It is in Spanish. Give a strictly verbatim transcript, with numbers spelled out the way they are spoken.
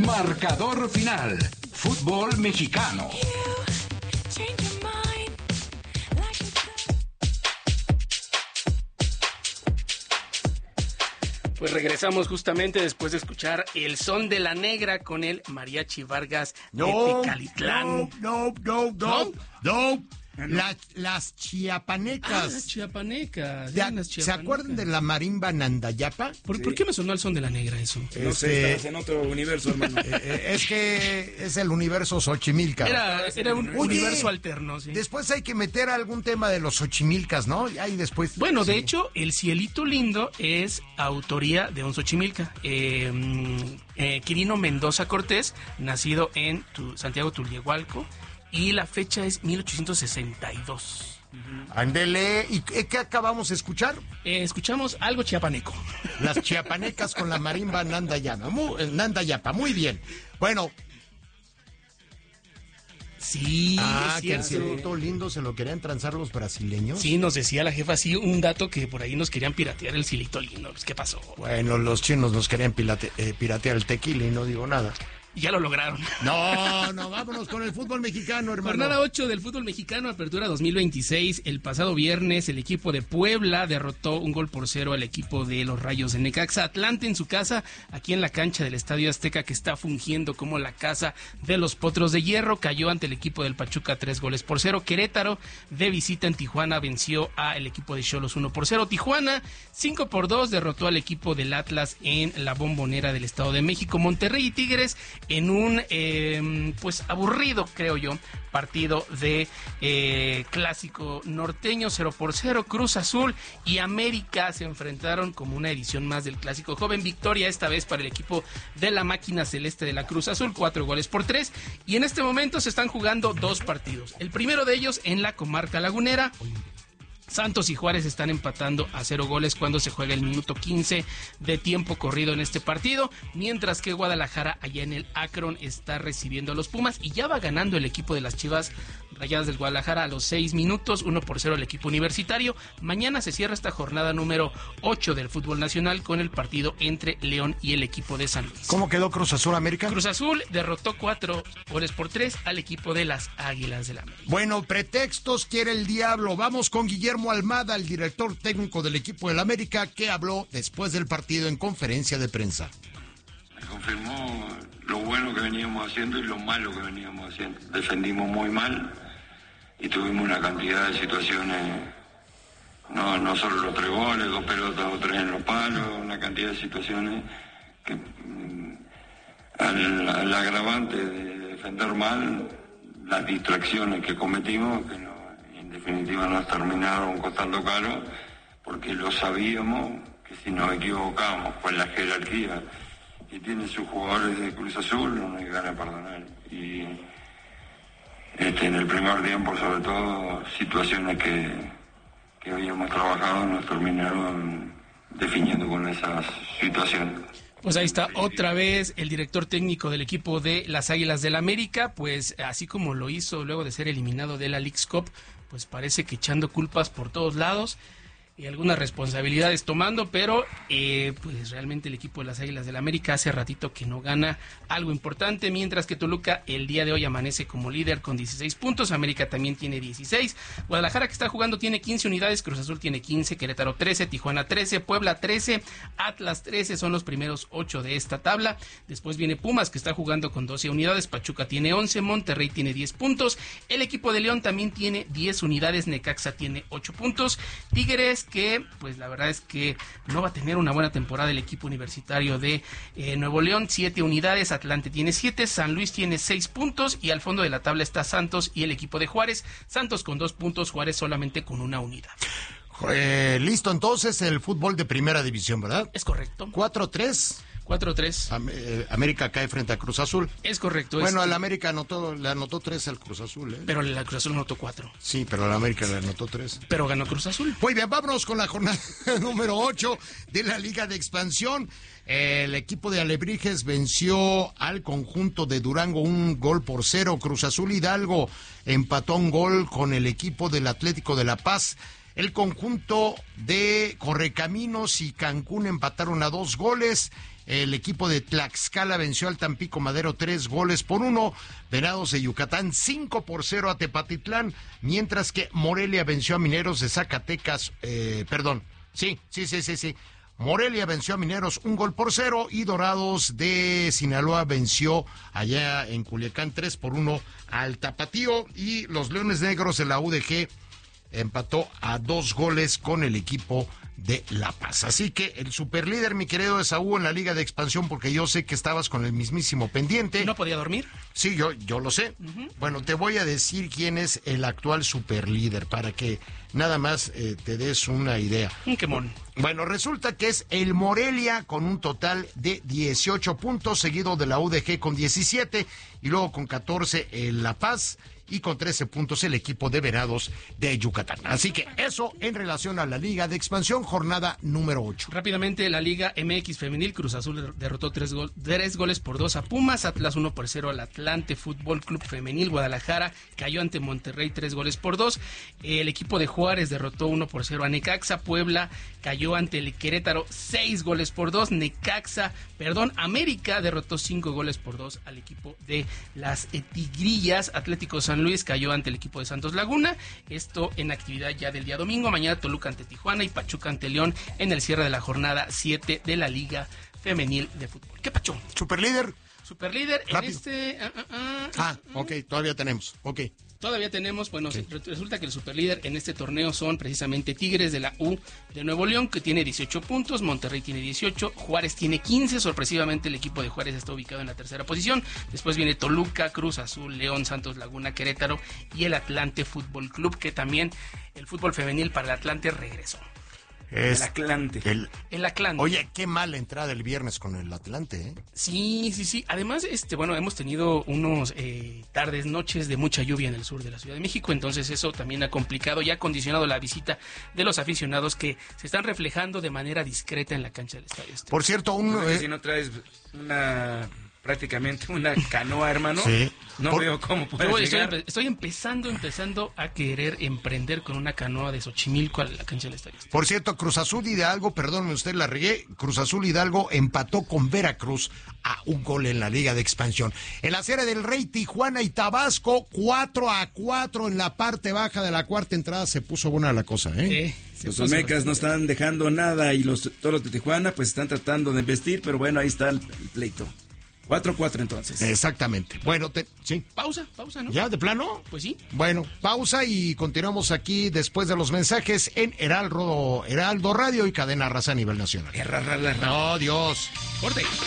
Marcador final. Fútbol mexicano. Pues regresamos justamente después de escuchar El Son de la Negra con el Mariachi Vargas no, de Tecalitlán. No, no, no, no, no. La, las chiapanecas. Ah, las chiapanecas. ¿Se, las ¿Se acuerdan de la marimba Nandayapa? ¿Por, Sí. ¿Por qué me sonó El Son de la Negra eso? Este, No sé, estás en otro universo, hermano. eh, es que es el universo Xochimilca. Era, era un Oye, universo alterno, sí. Después hay que meter algún tema de los Xochimilcas, ¿no? Ahí después. Bueno, sí. de hecho, El Cielito Lindo es autoría de un Xochimilca. Eh, eh, Quirino Mendoza Cortés, nacido en tu, Santiago Tulyehualco, y la fecha es mil ochocientos sesenta y dos. Ándele, ¿y qué, qué acabamos de escuchar? Eh, escuchamos algo chiapaneco. Las chiapanecas con la marimba Nandayapa. Muy, Nandayapa, muy bien. Bueno. Sí, Ah, es que el cierto. cielito lindo se lo querían transar los brasileños. Sí, nos decía la jefa, sí, un dato que por ahí nos querían piratear el Cielito Lindo. Pues, ¿qué pasó? Bueno, los chinos nos querían pilate, eh, piratear el tequila y no digo nada. Y ya lo lograron. No, no, vámonos con el fútbol mexicano, hermano. Jornada ocho del fútbol mexicano, apertura dos mil veintiséis. El pasado viernes el equipo de Puebla derrotó un gol por cero al equipo de los Rayos de Necaxa. Atlante en su casa, aquí en la cancha del Estadio Azteca, que está fungiendo como la casa de los Potros de Hierro, cayó ante el equipo del Pachuca tres goles por cero. Querétaro de visita en Tijuana venció al equipo de Xolos uno por cero. Tijuana cinco por dos derrotó al equipo del Atlas en la Bombonera del Estado de México. Monterrey y Tigres en un eh, pues aburrido, creo yo, partido de eh, clásico norteño, cero por cero. Cruz Azul y América se enfrentaron como una edición más del clásico joven. Victoria esta vez para el equipo de la máquina celeste de la Cruz Azul, cuatro goles por tres. Y en este momento se están jugando dos partidos. El primero de ellos en la comarca lagunera. Santos y Juárez están empatando a cero goles cuando se juega el minuto quince de tiempo corrido en este partido, mientras que Guadalajara allá en el Akron está recibiendo a los Pumas y ya va ganando el equipo de las Chivas Rayadas del Guadalajara a los seis minutos, uno por cero el equipo universitario. Mañana se cierra esta jornada número ocho del fútbol nacional con el partido entre León y el equipo de San Luis. ¿Cómo quedó Cruz Azul América? Cruz Azul derrotó cuatro goles por tres al equipo de las Águilas del América. Bueno, pretextos quiere el diablo. Vamos con Guillermo Almada, el director técnico del equipo del América, que habló después del partido en conferencia de prensa. Me confirmó lo bueno que veníamos haciendo y lo malo que veníamos haciendo. Defendimos muy mal y tuvimos una cantidad de situaciones, no, no solo los tres goles, dos pelotas o tres en los palos, una cantidad de situaciones que mm, al, al agravante de defender mal, las distracciones que cometimos, que no, en definitiva nos terminaron costando caro, porque lo sabíamos que si nos equivocamos, pues la jerarquía que tienen sus jugadores de Cruz Azul, no hay ganas de perdonar. Y este, en el primer tiempo, sobre todo, situaciones que, que habíamos trabajado nos terminaron definiendo con esas situaciones. Pues ahí está otra vez el director técnico del equipo de las Águilas del América, pues así como lo hizo luego de ser eliminado de la Leagues Cup, pues parece que echando culpas por todos lados y algunas responsabilidades tomando, pero eh, pues realmente el equipo de las Águilas del América hace ratito que no gana algo importante, mientras que Toluca el día de hoy amanece como líder con dieciséis puntos, América también tiene dieciséis, Guadalajara que está jugando tiene quince unidades, Cruz Azul tiene quince, Querétaro trece, Tijuana trece, Puebla trece, Atlas trece, son los primeros ocho de esta tabla. Después viene Pumas que está jugando con doce unidades, Pachuca tiene once, Monterrey tiene diez puntos, el equipo de León también tiene diez unidades, Necaxa tiene ocho puntos, Tigres que pues la verdad es que no va a tener una buena temporada el equipo universitario de eh, Nuevo León, siete unidades, Atlante tiene siete, San Luis tiene seis puntos y al fondo de la tabla está Santos y el equipo de Juárez, Santos con dos puntos, Juárez solamente con una unidad. Eh, listo, entonces el fútbol de primera división, ¿verdad? Es correcto. cuatro tres. cuatro tres. Am- eh, América cae frente a Cruz Azul. Es correcto. Bueno, es... el América anotó, le anotó tres al Cruz Azul, ¿eh? Pero la Cruz Azul anotó cuatro. Sí, pero el América le anotó tres. Pero ganó Cruz Azul. Muy bien, vámonos con la jornada número ocho de la Liga de Expansión. El equipo de Alebrijes venció al conjunto de Durango un gol por cero. Cruz Azul Hidalgo empató un gol con el equipo del Atlético de La Paz. El conjunto de Correcaminos y Cancún empataron a dos goles El equipo de Tlaxcala venció al Tampico Madero tres goles por uno. Venados de Yucatán cinco por cero a Tepatitlán, mientras que Morelia venció a Mineros de Zacatecas, eh, perdón, sí, sí, sí, sí, sí. Morelia venció a Mineros un gol por cero y Dorados de Sinaloa venció allá en Culiacán tres por uno al Tapatío, y los Leones Negros de la U D G empató a dos goles con el equipo de La Paz. Así que el superlíder, mi querido Esaú, en la Liga de Expansión, porque yo sé que estabas con el mismísimo pendiente. ¿No podía dormir? Sí, yo, yo lo sé. Uh-huh. Bueno, te voy a decir quién es el actual superlíder para que nada más eh, te des una idea. Un quemón. Bueno, resulta que es el Morelia con un total de dieciocho puntos, seguido de la U D G con diecisiete y luego con catorce el La Paz, y con trece puntos el equipo de Venados de Yucatán. Así que eso en relación a la Liga de Expansión, jornada número ocho. Rápidamente, la Liga M X Femenil, Cruz Azul derrotó tres, gol, tres goles por dos a Pumas, Atlas uno por cero al Atlante Fútbol Club Femenil, Guadalajara cayó ante Monterrey tres goles por dos, el equipo de Juárez derrotó uno por cero a Necaxa, Puebla cayó ante el Querétaro seis goles por dos, Necaxa, perdón, América derrotó cinco goles por dos al equipo de las Tigrillas, Atlético San Luis cayó ante el equipo de Santos Laguna, esto en actividad ya del día domingo. Mañana Toluca ante Tijuana y Pachuca ante León en el cierre de la jornada siete de la Liga Femenil de Fútbol. ¿Qué pacho? Superlíder. Superlíder en Rápido. este... Uh, uh, uh, ah, ok, todavía tenemos, ok. Todavía tenemos, bueno, sí. Resulta que el superlíder en este torneo son precisamente Tigres de la U de Nuevo León, que tiene dieciocho puntos, Monterrey tiene dieciocho, Juárez tiene quince, sorpresivamente el equipo de Juárez está ubicado en la tercera posición, después viene Toluca, Cruz Azul, León, Santos Laguna, Querétaro y el Atlante Fútbol Club, que también el fútbol femenil para el Atlante regresó. Es el Atlante. El, el Atlante. Oye, qué mala entrada el viernes con el Atlante, ¿eh? Sí, sí, sí. Además, este, bueno, hemos tenido unos eh, tardes, noches de mucha lluvia en el sur de la Ciudad de México, entonces eso también ha complicado y ha condicionado la visita de los aficionados que se están reflejando de manera discreta en la cancha del estadio. Por cierto, un... Eh... Si no traes una... prácticamente una canoa, hermano. Sí. No Por... veo cómo puedes Yo llegar. estoy, estoy empezando, empezando a querer emprender con una canoa de Xochimilco a la cancha del estadio. Por cierto, Cruz Azul Hidalgo, perdóneme usted, la regué, Cruz Azul Hidalgo empató con Veracruz a un gol en la Liga de Expansión. En la Serie del Rey, Tijuana y Tabasco, cuatro a cuatro en la parte baja de la cuarta entrada, se puso buena la cosa, ¿eh? Sí, los Olmecas no están dejando nada y los toros de Tijuana pues están tratando de investir, pero bueno, ahí está el, el pleito. cuatro cuatro entonces. Exactamente. Bueno, te, sí. Pausa, pausa, ¿no? ¿Ya, de plano? Pues sí. Bueno, pausa y continuamos aquí después de los mensajes en Heraldo, Heraldo Radio y Cadena Raza a nivel nacional. Erra, ra, ra, ra. No, Dios. Corte.